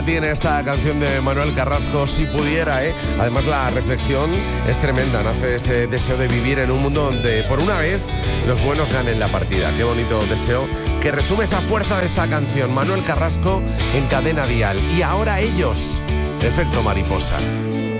Tiene esta canción de Manuel Carrasco, Si Pudiera, ¿eh? Además la reflexión es tremenda, nace ese deseo de vivir en un mundo donde por una vez los buenos ganen la partida. Qué bonito deseo que resume esa fuerza de esta canción. Manuel Carrasco en Cadena Dial. Y ahora ellos, Efecto Mariposa.